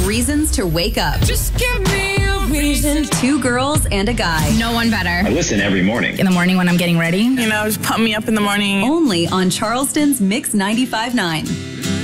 reasons to wake up. Just give me a reason. Two girls and a guy. No one better. I listen every morning. In the morning when I'm getting ready. You know, just pump me up in the morning. Only on Charleston's Mix 95.9.